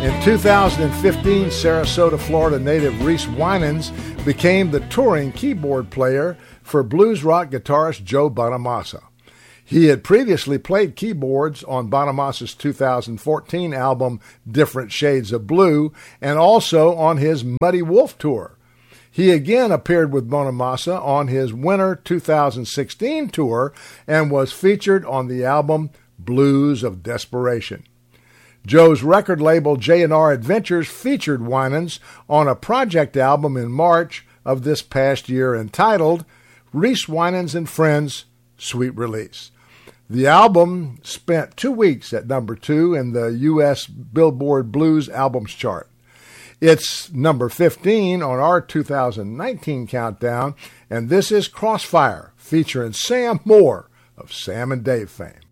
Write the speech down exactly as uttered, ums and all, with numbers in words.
In two thousand fifteen, Sarasota, Florida native Reese Winans became the touring keyboard player for blues rock guitarist Joe Bonamassa. He had previously played keyboards on Bonamassa's two thousand fourteen album Different Shades of Blue and also on his Muddy Wolf tour. He again appeared with Bonamassa on his winter two thousand sixteen tour and was featured on the album Blues of Desperation. Joe's record label J and R Adventures featured Winans on a project album in March of this past year entitled Reese Winans and Friends, Sweet Release. The album spent two weeks at number two in the U S Billboard Blues Albums chart. It's number fifteen on our two thousand nineteen countdown, and this is Crossfire, featuring Sam Moore of Sam and Dave fame.